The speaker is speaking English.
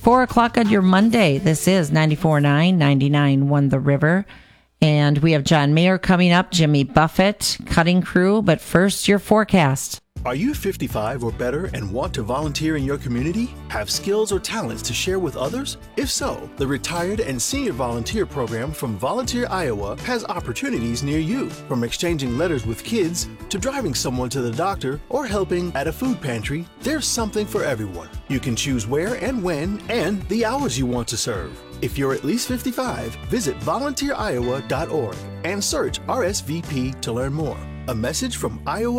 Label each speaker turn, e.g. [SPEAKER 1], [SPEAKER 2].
[SPEAKER 1] 4 o'clock on your Monday. This is 94.9, 99.1 The River. And we have John Mayer coming up, Jimmy Buffett, Cutting Crew. But first, your forecast.
[SPEAKER 2] Are you 55 or better and want to volunteer in your community? Have skills or talents to share with others? If so, the Retired and Senior Volunteer Program from Volunteer Iowa has opportunities near you. From exchanging letters with kids to driving someone to the doctor or helping at a food pantry, there's something for everyone. You can choose where and when and the hours you want to serve. If you're at least 55, visit volunteeriowa.org and search RSVP to learn more. A message from Iowa